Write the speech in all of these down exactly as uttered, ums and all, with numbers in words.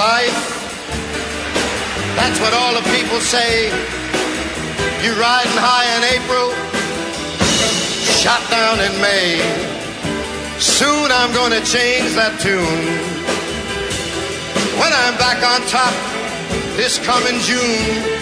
life. That's what all the people say. You riding high in April, shot down in May. Soon I'm gonna change that tune. When I'm back on top this coming June.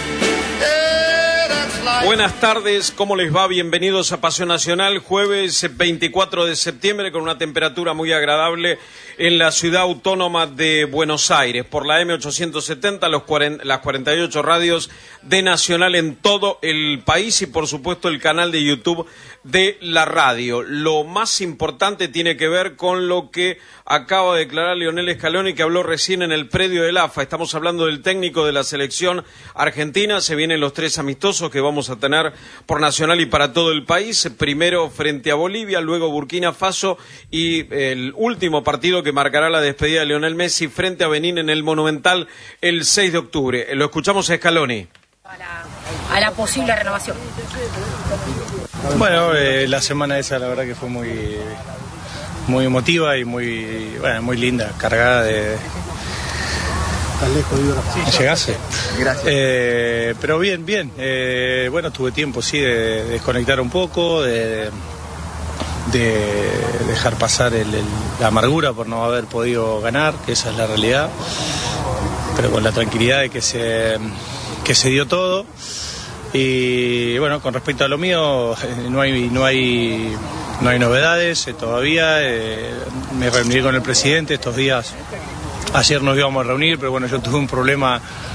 Buenas tardes, ¿cómo les va? Bienvenidos a Pasión Nacional, jueves veinticuatro de septiembre, con una temperatura muy agradable en la ciudad autónoma de Buenos Aires. Por la eme ochocientos setenta, los cuarenta, las cuarenta y ocho radios de Nacional en todo el país y, por supuesto, el canal de YouTube de la radio. Lo más importante tiene que ver con lo que acaba de declarar Lionel Scaloni, que habló recién en el predio del A F A. Estamos hablando del técnico de la selección argentina. Se vienen los tres amistosos que vamos a tener por Nacional y para todo el país. Primero frente a Bolivia, luego Burkina Faso y el último partido que marcará la despedida de Lionel Messi frente a Benín en el Monumental el seis de octubre. Lo escuchamos a Scaloni. A la, a la posible renovación. Bueno, eh, la semana esa la verdad que fue muy muy emotiva y muy bueno, muy linda, cargada de... ¿Estás lejos de la sí, llegase? Gracias. Eh, pero bien, bien. Eh, bueno, tuve tiempo, sí, de, de desconectar un poco, de, de dejar pasar el, el, la amargura por no haber podido ganar, que esa es la realidad, pero con la tranquilidad de que se, que se dio todo. Y bueno, con respecto a lo mío, no hay no hay no hay novedades eh, todavía. Eh, me reuní con el presidente estos días. Ayer nos íbamos a reunir, pero bueno, yo tuve un problema,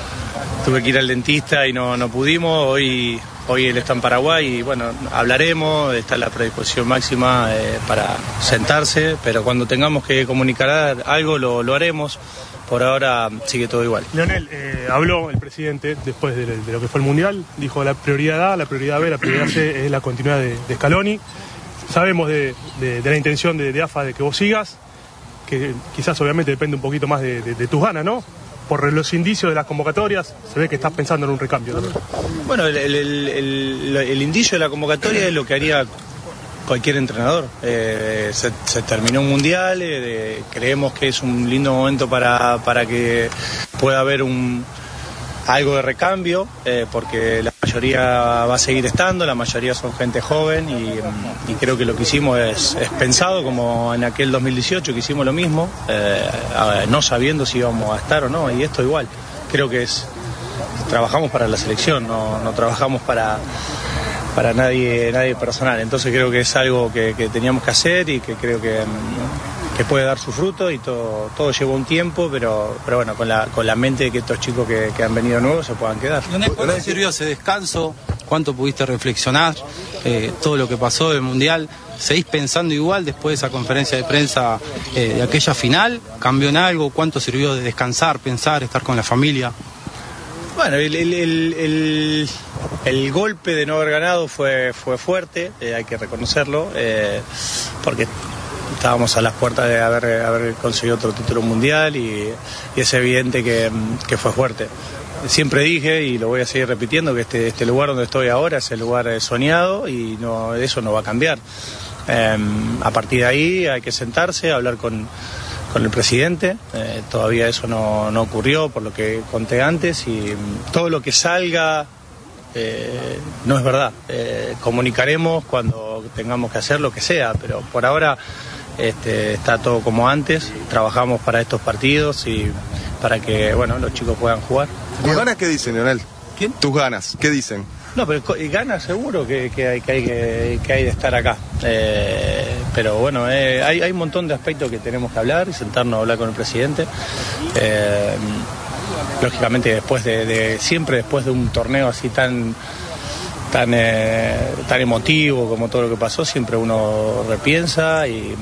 tuve que ir al dentista y no no pudimos. Hoy hoy él está en Paraguay y bueno, hablaremos. Está la predisposición máxima eh, para sentarse, pero cuando tengamos que comunicar algo lo, lo haremos. Por ahora sigue todo igual. Lionel, eh, habló el presidente después de, de lo que fue el Mundial, dijo la prioridad A, la prioridad B, la prioridad C es la continuidad de, de Scaloni. Sabemos de, de, de la intención de, de A F A de que vos sigas, que quizás obviamente depende un poquito más de, de, de tus ganas, ¿no? Por los indicios de las convocatorias, se ve que estás pensando en un recambio también. Bueno, el, el, el, el, el indicio de la convocatoria es lo que haría cualquier entrenador. Eh, se, se terminó un mundial, eh, de, creemos que es un lindo momento para, para que pueda haber un algo de recambio, eh, porque la mayoría va a seguir estando, la mayoría son gente joven y, y creo que lo que hicimos es, es pensado, como en aquel dos mil dieciocho que hicimos lo mismo, eh, no sabiendo si íbamos a estar o no, y esto igual. Creo que es trabajamos para la selección, no, no trabajamos para para nadie nadie personal, entonces creo que es algo que, que teníamos que hacer y que creo que, que puede dar su fruto y todo todo lleva un tiempo, pero pero bueno, con la con la mente de que estos chicos que, que han venido nuevos se puedan quedar. ¿Cuánto te sirvió ese descanso? ¿Cuánto pudiste reflexionar? Eh, todo lo que pasó del Mundial, ¿seguís pensando igual después de esa conferencia de prensa eh, de aquella final? ¿Cambió en algo? ¿Cuánto sirvió de descansar, pensar, estar con la familia? Bueno, el, el, el, el, el golpe de no haber ganado fue, fue fuerte, eh, hay que reconocerlo, eh, porque estábamos a las puertas de haber, haber conseguido otro título mundial y, y es evidente que, que fue fuerte. Siempre dije, y lo voy a seguir repitiendo, que este, este lugar donde estoy ahora es el lugar soñado y no, eso no va a cambiar. Eh, a partir de ahí hay que sentarse, hablar con... con el presidente, eh, todavía eso no, no ocurrió por lo que conté antes y todo lo que salga eh, no es verdad, eh, comunicaremos cuando tengamos que hacer lo que sea, pero por ahora este, está todo como antes, trabajamos para estos partidos y para que bueno los chicos puedan jugar. ¿Tus ganas qué dicen, Lionel? ¿Quién? ¿Tus ganas qué dicen? No, pero ganas seguro que, que, hay, que, hay, que, que hay de estar acá. Eh, pero bueno, eh, hay, hay un montón de aspectos que tenemos que hablar y sentarnos a hablar con el presidente. Eh, lógicamente después de, de siempre después de un torneo así tan tan eh, tan emotivo como todo lo que pasó, siempre uno repiensa y,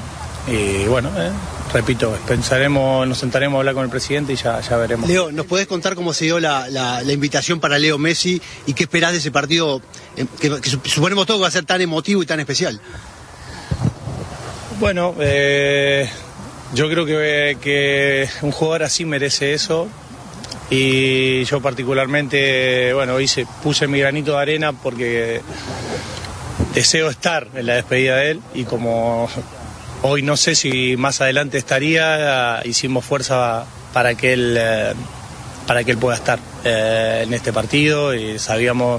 y bueno, eh, repito, pensaremos, nos sentaremos a hablar con el presidente y ya, ya veremos. Leo, ¿nos podés contar cómo se dio la, la, la invitación para Leo Messi y qué esperás de ese partido que, que suponemos todo que va a ser tan emotivo y tan especial? Bueno, eh, yo creo que, que un jugador así merece eso y yo particularmente, bueno, hice, puse mi granito de arena porque deseo estar en la despedida de él y como hoy no sé si más adelante estaría, hicimos fuerza para que él eh, para que él pueda estar eh, en este partido, y sabíamos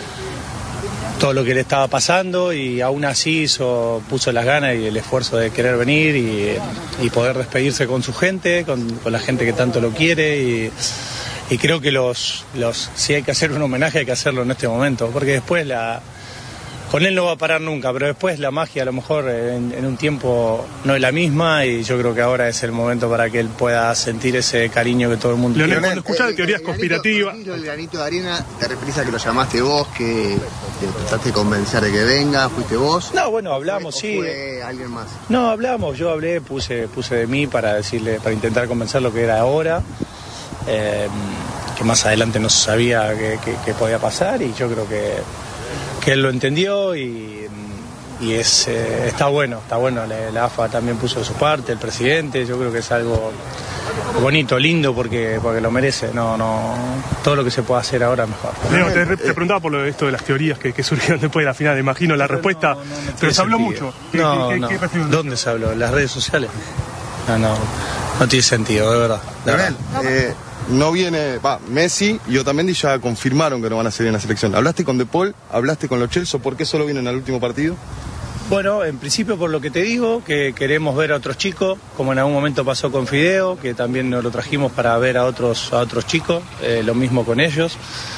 todo lo que le estaba pasando, y aún así hizo, puso las ganas y el esfuerzo de querer venir y, y poder despedirse con su gente, con, con la gente que tanto lo quiere, y, y creo que los, los si hay que hacer un homenaje hay que hacerlo en este momento, porque después la con él no va a parar nunca, pero después la magia a lo mejor en, en un tiempo no es la misma, y yo creo que ahora es el momento para que él pueda sentir ese cariño que todo el mundo Leonel, tiene. cuando escuchás de teorías conspirativas... El granito de arena, ¿te referís a que lo llamaste vos, que te trataste de convencer de que venga, fuiste vos? No, bueno, hablamos, sí. ¿Fue alguien más? No, hablamos, yo hablé, puse puse de mí para decirle, para intentar convencer lo que era ahora, eh, que más adelante no se sabía que, que, que podía pasar, y yo creo que... que él lo entendió, y, y es eh, está bueno, está bueno, la, la A F A también puso de su parte, el presidente, yo creo que es algo bonito, lindo, porque porque lo merece, no no todo lo que se pueda hacer ahora mejor. Leo, te, te preguntaba por lo de esto de las teorías que, que surgieron después de la final, imagino la pero respuesta, no, no, no pero se habló sentido. mucho. ¿Qué, no, qué, no. ¿qué, qué ¿Dónde se habló? ¿En las redes sociales? No, no, no tiene sentido, de verdad. De Leonel, eh, no viene, va, Messi y Otamendi ya confirmaron que no van a seguir en la selección. ¿Hablaste con De Paul? ¿Hablaste con Lo Celso? ¿Por qué solo vienen al último partido? Bueno, en principio por lo que te digo, que queremos ver a otros chicos, como en algún momento pasó con Fideo, que también nos lo trajimos para ver a otros, a otros chicos, eh, lo mismo con ellos.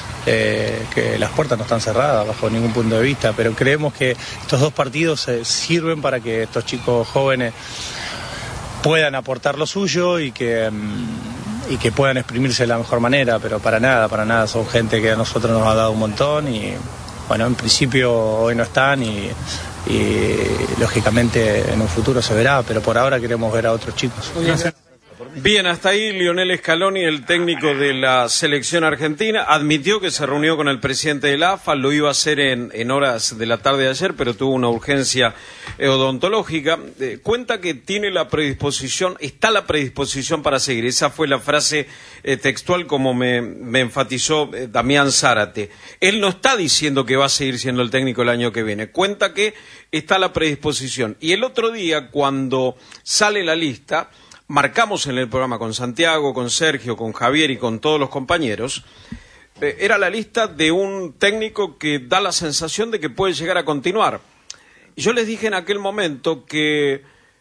Eh, que las puertas no están cerradas bajo ningún punto de vista, pero creemos que estos dos partidos eh, sirven para que estos chicos jóvenes puedan aportar lo suyo y que... Um, y que puedan exprimirse de la mejor manera, pero para nada, para nada, son gente que a nosotros nos ha dado un montón, y bueno, en principio hoy no están, y, y lógicamente en un futuro se verá, pero por ahora queremos ver a otros chicos. Gracias. Bien, hasta ahí Lionel Scaloni, el técnico de la selección argentina, admitió que se reunió con el presidente de la A F A, lo iba a hacer en, en horas de la tarde de ayer, pero tuvo una urgencia odontológica. Eh, cuenta que tiene la predisposición, está la predisposición para seguir. Esa fue la frase eh, textual, como me, me enfatizó eh, Damián Zárate. Él no está diciendo que va a seguir siendo el técnico el año que viene, cuenta que está la predisposición. Y el otro día, cuando sale la lista, marcamos en el programa con Santiago, con Sergio, con Javier y con todos los compañeros, eh, era la lista de un técnico que da la sensación de que puede llegar a continuar. Y yo les dije en aquel momento que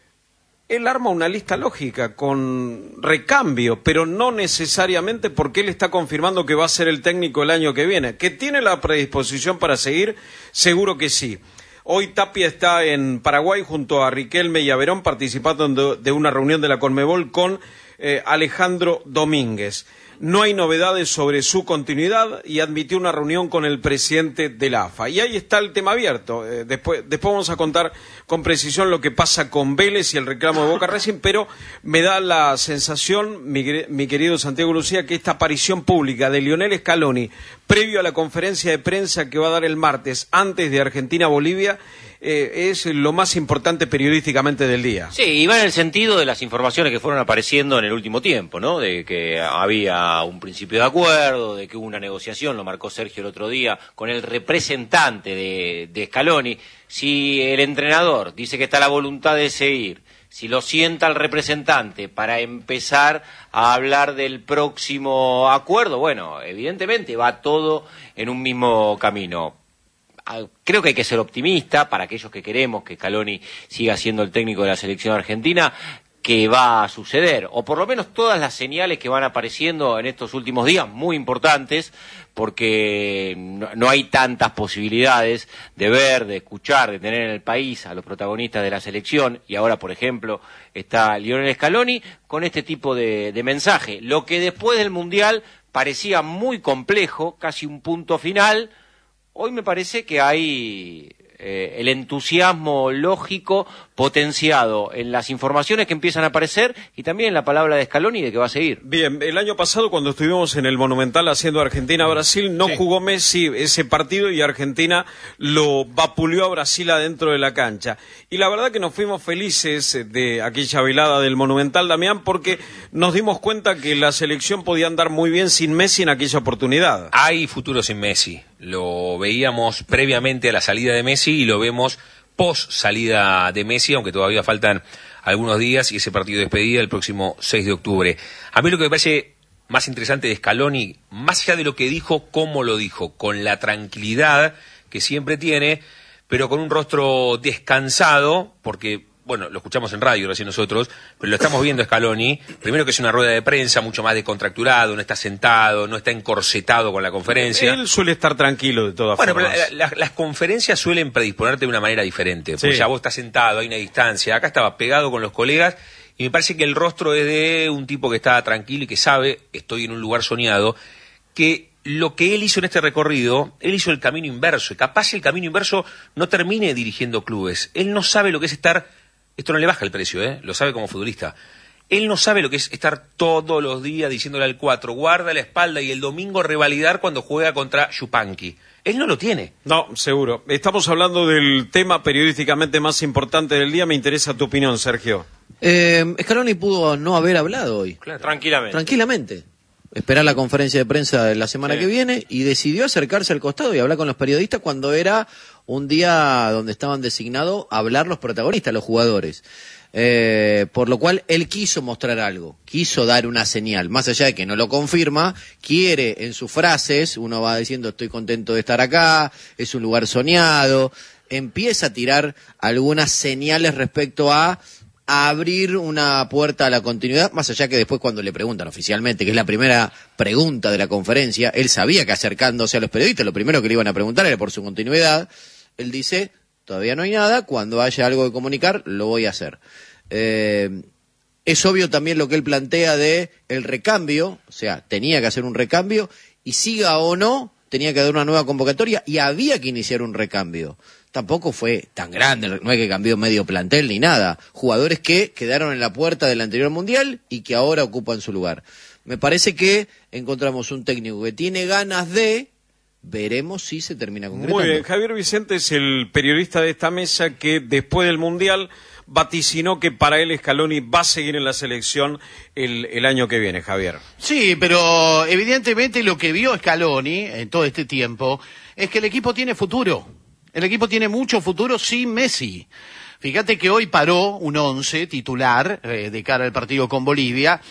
él arma una lista lógica con recambio, pero no necesariamente porque él está confirmando que va a ser el técnico el año que viene. ¿Que tiene la predisposición para seguir? Seguro que sí. Hoy Tapia está en Paraguay junto a Riquelme y a Verón participando de una reunión de la Conmebol con eh, Alejandro Domínguez. No hay novedades sobre su continuidad y admitió una reunión con el presidente de la A F A. Y ahí está el tema abierto. Eh, después, después vamos a contar con precisión lo que pasa con Vélez y el reclamo de Boca Racing, pero me da la sensación, mi, mi querido Santiago Lucía, que esta aparición pública de Lionel Scaloni, previo a la conferencia de prensa que va a dar el martes antes de Argentina-Bolivia, eh, es lo más importante periodísticamente del día. Sí, y va en el sentido de las informaciones que fueron apareciendo en el último tiempo, ¿no? De que había un principio de acuerdo, de que hubo una negociación, lo marcó Sergio el otro día, con el representante de, de Scaloni. Si el entrenador dice que está la voluntad de seguir, si lo sienta el representante para empezar a hablar del próximo acuerdo, bueno, evidentemente va todo en un mismo camino. Creo que hay que ser optimista para aquellos que queremos que Scaloni siga siendo el técnico de la selección argentina, que va a suceder, o por lo menos todas las señales que van apareciendo en estos últimos días, muy importantes, porque no, no hay tantas posibilidades de ver, de escuchar, de tener en el país a los protagonistas de la selección, y ahora, por ejemplo, está Lionel Scaloni con este tipo de, de mensaje. Lo que después del Mundial parecía muy complejo, casi un punto final, hoy me parece que hay eh, el entusiasmo lógico potenciado en las informaciones que empiezan a aparecer y también en la palabra de Scaloni de que va a seguir. Bien, el año pasado cuando estuvimos en el Monumental haciendo Argentina-Brasil, no sí. jugó Messi ese partido y Argentina lo vapuleó a Brasil adentro de la cancha. Y la verdad que nos fuimos felices de aquella velada del Monumental, Damián, porque nos dimos cuenta que la selección podía andar muy bien sin Messi en aquella oportunidad. Hay futuro sin Messi. Lo veíamos previamente a la salida de Messi y lo vemos post salida de Messi, aunque todavía faltan algunos días y ese partido de despedida el próximo seis de octubre. A mí lo que me parece más interesante de Scaloni, más allá de lo que dijo, cómo lo dijo, con la tranquilidad que siempre tiene, pero con un rostro descansado, porque, bueno, lo escuchamos en radio recién nosotros, pero lo estamos viendo a Scaloni, primero que es una rueda de prensa mucho más descontracturado, no está sentado, no está encorsetado con la conferencia. Él suele estar tranquilo de todas bueno, formas. Bueno, pero la, la, las conferencias suelen predisponerte de una manera diferente, porque sí. ya vos estás sentado, hay una distancia, acá estaba pegado con los colegas, y me parece que el rostro es de un tipo que está tranquilo y que sabe, estoy en un lugar soñado, que lo que él hizo en este recorrido, él hizo el camino inverso, y capaz el camino inverso no termine dirigiendo clubes. Él no sabe lo que es estar, esto no le baja el precio, ¿eh? Lo sabe como futbolista. Él no sabe lo que es estar todos los días diciéndole al cuatro, guarda la espalda y el domingo revalidar cuando juega contra Yupanqui. Él no lo tiene. No, seguro. Estamos hablando del tema periodísticamente más importante del día. Me interesa tu opinión, Sergio. Eh, Scaloni pudo no haber hablado hoy. Claro. Tranquilamente. Tranquilamente. Esperar la conferencia de prensa de la semana sí. que viene y decidió acercarse al costado y hablar con los periodistas cuando era un día donde estaban designados a hablar los protagonistas, los jugadores. Eh, por lo cual él quiso mostrar algo, quiso dar una señal, más allá de que no lo confirma, quiere en sus frases, uno va diciendo estoy contento de estar acá, es un lugar soñado, empieza a tirar algunas señales respecto a a abrir una puerta a la continuidad, más allá que después cuando le preguntan oficialmente, que es la primera pregunta de la conferencia, él sabía que acercándose a los periodistas, lo primero que le iban a preguntar era por su continuidad, él dice, todavía no hay nada, cuando haya algo que comunicar, lo voy a hacer. Eh, es obvio también lo que él plantea de el recambio, o sea, tenía que hacer un recambio, y siga o no, tenía que dar una nueva convocatoria, y había que iniciar un recambio. Tampoco fue tan grande, no es que cambió medio plantel ni nada. Jugadores que quedaron en la puerta del anterior mundial y que ahora ocupan su lugar. Me parece que encontramos un técnico que tiene ganas de, veremos si se termina concretando. Muy bien, Javier Vicente es el periodista de esta mesa que después del mundial vaticinó que para él Scaloni va a seguir en la selección el, el año que viene, Javier. Sí, pero evidentemente lo que vio Scaloni en todo este tiempo es que el equipo tiene futuro. El equipo tiene mucho futuro sin Messi. Fíjate que hoy paró un once titular eh, de cara al partido con Bolivia,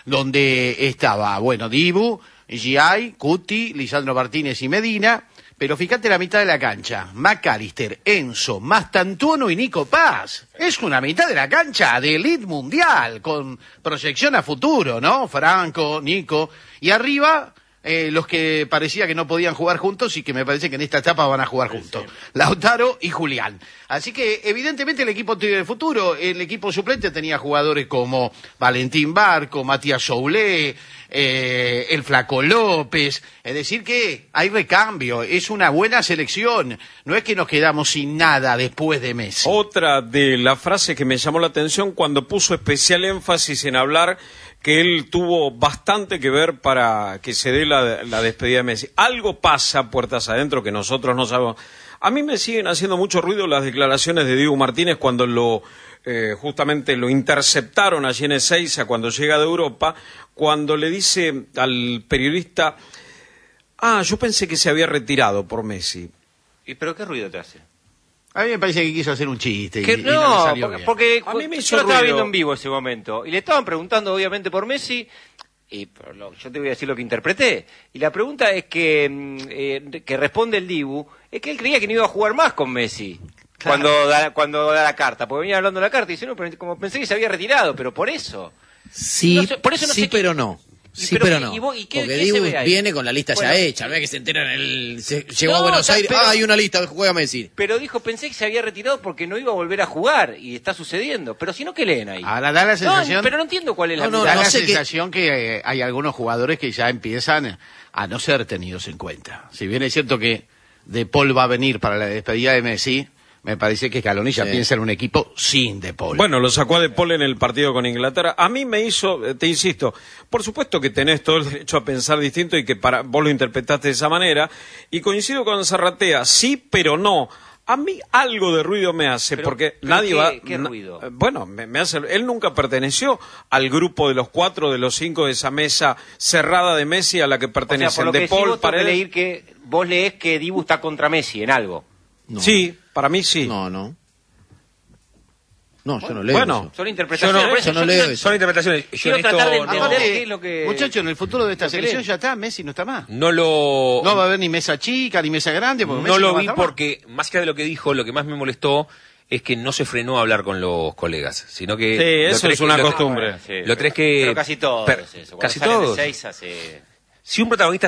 donde estaba, bueno, Dibu, Giai, Cuti, Lisandro Martínez y Medina, pero fíjate la mitad de la cancha, McAllister, Enzo, Mastantuono y Nico Paz. Es una mitad de la cancha de elite mundial, con proyección a futuro, ¿no? Franco, Nico, y arriba... Eh, los que parecía que no podían jugar juntos y que me parece que en esta etapa van a jugar juntos. Sí. Lautaro y Julián. Así que evidentemente el equipo tiene futuro. El equipo suplente tenía jugadores como Valentín Barco, Matías Soulé, eh, el Flaco López. Es decir que hay recambio, es una buena selección. No es que nos quedamos sin nada después de Messi. Otra de las frases que me llamó la atención cuando puso especial énfasis en hablar que él tuvo bastante que ver para que se dé la, la despedida de Messi. Algo pasa puertas adentro que nosotros no sabemos. A mí me siguen haciendo mucho ruido las declaraciones de Dibu Martínez cuando lo eh, justamente lo interceptaron allí en Ezeiza cuando llega de Europa, cuando le dice al periodista, ah, yo pensé que se había retirado por Messi. ¿Y pero qué ruido te hace? A mí me parece que quiso hacer un chiste y, que, y no, no le salió porque, porque a mí me hizo yo lo estaba ruido. viendo en vivo ese momento y le estaban preguntando obviamente por Messi y pero lo, yo te voy a decir lo que interpreté y la pregunta es que eh, que responde el Dibu es que él creía que no iba a jugar más con Messi claro. cuando da cuando da la carta porque venía hablando de la carta y dice no pero como pensé que se había retirado pero por eso sí no sé, por eso no sí sé pero qué... no Sí, pero, pero ¿y, no, y vos, y qué, porque qué Dibu se viene con la lista bueno, ya hecha, no es que se entera en el... Se, llegó no, a Buenos Aires, pero, ah, hay una lista, juega Messi. Pero dijo, pensé que se había retirado porque no iba a volver a jugar, y está sucediendo, pero si no, ¿qué leen ahí? Ahora da la sensación... No, pero no entiendo cuál es la... No, no, da no la sensación que... que hay algunos jugadores que ya empiezan a no ser tenidos en cuenta. Si bien es cierto que De Paul va a venir para la despedida de Messi... Me parece que Scaloni ya sí. piensa en un equipo sin De Paul. Bueno, lo sacó a De Paul en el partido con Inglaterra. A mí me hizo, te insisto, por supuesto que tenés todo el derecho a pensar distinto y que para vos lo interpretaste de esa manera. Y coincido con Zarratea, sí, pero no. A mí algo de ruido me hace, pero, porque pero nadie ¿qué, va... ¿Qué ruido? Bueno, me, me hace... Él nunca perteneció al grupo de los cuatro, de los cinco de esa mesa cerrada de Messi a la que pertenecen. O sea, por lo De que Paul, vos Paredes... leer que vos leés que Dibu está contra Messi en algo. No. Sí, para mí sí. No, no. No, yo no leo Bueno, eso. Son interpretaciones. Yo no- yo no leo eso. Son interpretaciones. Yo Quiero en esto tratar de no- entender Aparte, qué es lo que... muchachos, en el futuro de esta lo que selección leen. ya está, Messi no está más. no lo... No va a haber ni mesa chica, ni mesa grande, porque No Messi lo va a vi estar más. porque, más que de lo que dijo, lo que más me molestó es que no se frenó a hablar con los colegas, sino que... Sí, lo eso tenés es que- una lo- costumbre. Sí, Lo tenés que... Pero casi todos per- eso. Cuando Casi salen de todos. seis hace... Si un protagonista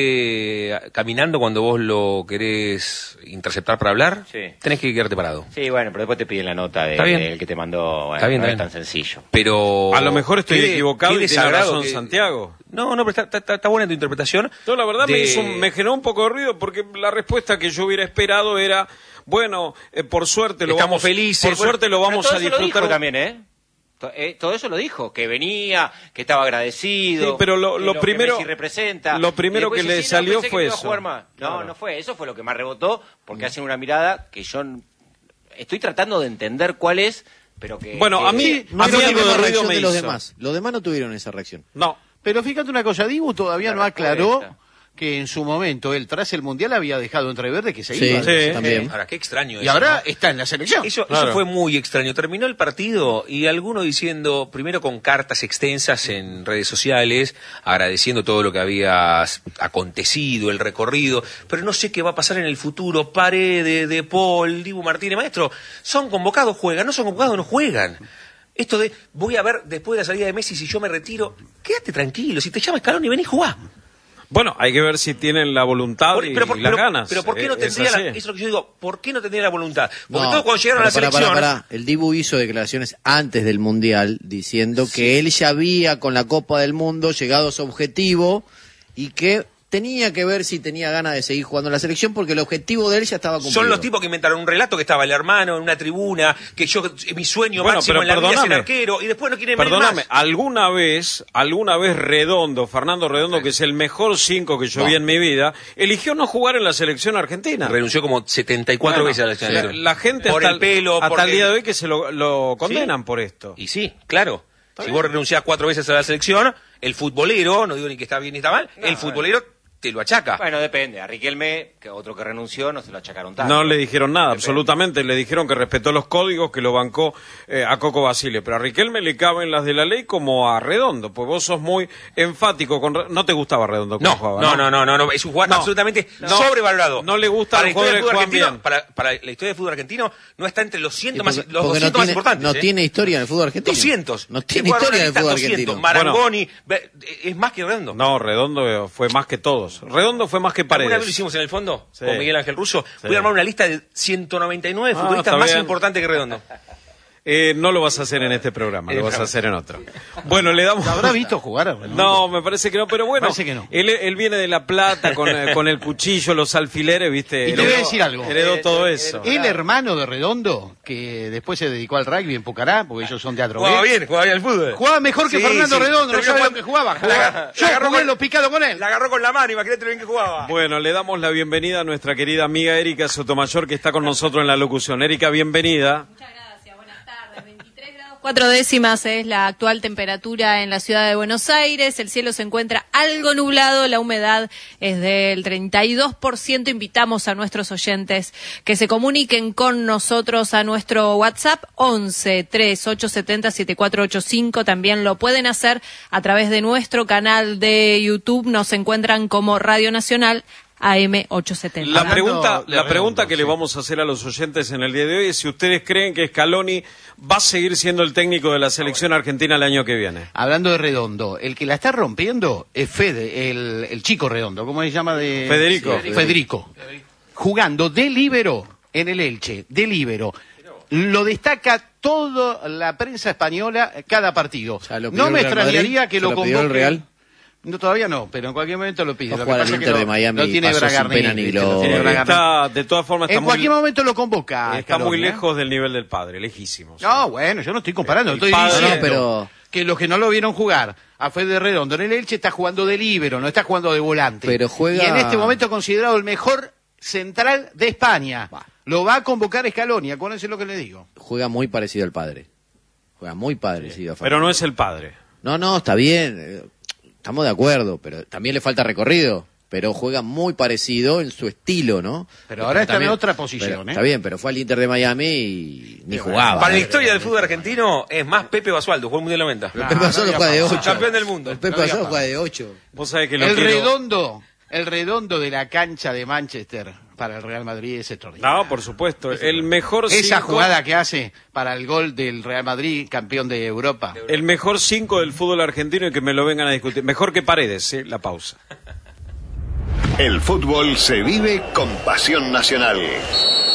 sigue caminando cuando vos lo querés interceptar para hablar, Sí. tenés que quedarte parado. Sí, bueno, pero después te piden la nota de- Está bien. del que te mandó. Bueno, Está bien, no está es bien. tan sencillo. Pero... A lo mejor estoy qué- equivocado qué y tiene desagrado razón que- Santiago. No, no, pero está, está- está buena tu interpretación. No, la verdad me, de- hizo, un- me generó un poco de ruido porque la respuesta que yo hubiera esperado era, bueno, eh, por suerte lo Estamos vamos, felices. por suerte lo Pero vamos todo a eso lo disfrutar. dijo también, ¿eh? To- eh, Todo eso lo dijo, que venía, que estaba agradecido. Sí, pero lo- que lo que primero- Messi representa. lo primero Y después que dice, le sí, salió no, pensé que fue no iba a eso. jugar más. No, Claro. no fue, eso fue lo que más rebotó, porque hacen una mirada que yo n- estoy tratando de entender cuál es, pero que... Bueno, que- a mí, Sí, no a mí fue la algo de misma ruido reacción me de los hizo. demás. Los demás no tuvieron esa reacción. No, Pero fíjate una cosa, Dibu todavía La no aclaró respuesta. que en su momento él tras el Mundial había dejado entrever de que se Sí, iba. Sí. también. Ahora, qué extraño Y eso, ahora ¿no? está en la selección. Eso, Claro. eso fue muy extraño. Terminó el partido y alguno diciendo, primero con cartas extensas en redes sociales, agradeciendo todo lo que había acontecido, el recorrido, pero no sé qué va a pasar en el futuro. Paredes, De Paul, Dibu Martínez, maestro, son convocados, juegan, no son convocados, no juegan. Esto de, voy a ver después de la salida de Messi si yo me retiro, quédate tranquilo, si te llama Scaloni, vení y jugá. bueno, hay que ver si tienen la voluntad Por- y, pero, por, y las pero- ganas. pero ¿por qué no Eh, es tendría la, así. eso es lo que yo digo, ¿por qué no tendría la voluntad? Porque No, todos cuando llegaron a la pero pará, selección... pará, pará. El Dibu hizo declaraciones antes del Mundial diciendo que él ya había con la Copa del Mundo llegado a su objetivo y que tenía que ver si tenía ganas de seguir jugando en la selección porque el objetivo de él ya estaba cumplido. Son los tipos que inventaron un relato que estaba el hermano en una tribuna, que yo, mi sueño Bueno, máximo pero en la vida es el perdóname. arquero, y después no quieren ver Perdóname, más. alguna vez, alguna vez Redondo, Fernando Redondo, que es el mejor cinco que yo No. vi en mi vida, eligió no jugar en la selección argentina. Renunció como setenta y cuatro Bueno, veces a la la, selección. la gente por hasta el pelo, hasta porque- el día de hoy que se lo, lo condenan por esto. Y sí, claro. Si vos renunciás cuatro veces a la selección, el futbolero, no digo ni que está bien ni está mal, el futbolero te lo achaca. Bueno, depende. A Riquelme, que otro que renunció, no se lo achacaron tanto. No le dijeron nada, absolutamente. Le dijeron que respetó los códigos, que lo bancó eh, a Coco Basile. Pero a Riquelme le caben las de la ley como a Redondo. Pues vos sos muy enfático con... Re- No te gustaba Redondo como No, jugaba, no, no, no, no, no, es un jugador No. absolutamente No. sobrevalorado. No le gusta Para a la los historia del jugadores que fútbol juegan argentino, bien. para, para la historia del fútbol argentino, no está entre los cientos Porque- más, los porque doscientos no más tiene, importantes. no ¿eh? tiene historia en el fútbol argentino. doscientos. No tiene Jugador historia en el realista, fútbol doscientos. argentino. Marangoni, ve- es más que Redondo. No, Redondo fue más que todos. Redondo fue más que ¿Alguna vez lo Paredes. hicimos en el fondo? Sí. Con Miguel Ángel Russo. Sí. Voy a armar una lista de ciento noventa y nueve Ah, futbolistas está más bien. importantes que Redondo. Eh, no lo vas a hacer en este programa, lo vas a hacer en otro. Bueno, le damos... ¿Lo habrá visto jugar a Redondo? No, me parece que no, pero bueno, Parece que no. Él, él viene de La Plata con, eh, con el cuchillo, los alfileres, ¿viste? Y te voy a Heredó- decir algo. Heredó todo eso. El hermano de Redondo, que después se dedicó al rugby en Pucará, porque ellos son teatro Jugaba B, bien, jugaba bien al fútbol. jugaba mejor que Sí, Fernando sí. Redondo, no Terminó sabía lo jugando- que jugaba. La- jugaba- la Yo agarró jugué con- en los picados con él. La agarró con la mano, imagínate lo bien que jugaba. Bueno, le damos la bienvenida a nuestra querida amiga Erika Sotomayor, que está con nosotros en la locución. Erika, bienvenida. Muchas gracias, buenas tardes. veintitrés grados cuatro décimas es la actual temperatura en la ciudad de Buenos Aires. El cielo se encuentra algo nublado, la humedad es del treinta y dos por ciento. Invitamos a nuestros oyentes que se comuniquen con nosotros a nuestro WhatsApp once, tres, ocho siete cero, siete cuatro ocho cinco. También lo pueden hacer a través de nuestro canal de YouTube. Nos encuentran como Radio Nacional A M ochocientos setenta. La Hablando pregunta, de la Redondo, pregunta que sí. le vamos a hacer a los oyentes en el día de hoy es si ustedes creen que Scaloni va a seguir siendo el técnico de la selección argentina el año que viene. Hablando de Redondo, el que la está rompiendo es Fede, el, el chico Redondo, ¿cómo se llama? De... Federico. Sí, Federico. Jugando de líbero en el Elche, de líbero. Lo destaca toda la prensa española cada partido. Ya lo pidió No el me Real extrañaría Madrid, que ya lo lo pidió el convoque. Real. No, todavía no, pero en cualquier momento lo pide. Va a Lo jugar que al pasa es que Inter lo- de Miami lo y tiene pasó sin Bragarnik, pena ni ¿viste? Lo gloria. tiene Bragarnik. Está, de todas formas, está En muy, cualquier momento lo convoca. está muy Scaloni, ¿eh? lejos del nivel del padre, lejísimos. No, bueno, yo no estoy comparando, El estoy padre- diciendo No, pero- que los que no lo vieron jugar a Fede Redondo en el Elche está jugando de líbero, no está jugando de volante. Pero juega- Y en este momento considerado el mejor central de España. Lo va a convocar Scaloni, acuérdense lo que le digo. Juega muy parecido al padre. Juega muy parecido a Pero no es el padre. No, no, está bien. eh, Estamos de acuerdo, pero también le falta recorrido. pero juega muy parecido en su estilo, ¿no? Pero ahora está también, en otra posición, pero, ¿eh? Está bien, pero fue al Inter de Miami y ni jugaba. Para la ¿eh? historia del fútbol argentino es más Pepe Basualdo, jugó el Mundial noventa. Pero Pepe Basualdo juega de ocho. Campeón del mundo. El Pepe No Basualdo diga juega de ocho. Vos sabés que lo El quiero- redondo, el redondo de la cancha de Manchester para el Real Madrid es extraordinario. No, por supuesto. El mejor Esa cinco- jugada que hace para el gol del Real Madrid, campeón de Europa. El mejor cinco del fútbol argentino y que me lo vengan a discutir. Mejor que Paredes, ¿eh? La pausa. El fútbol se vive con pasión nacional.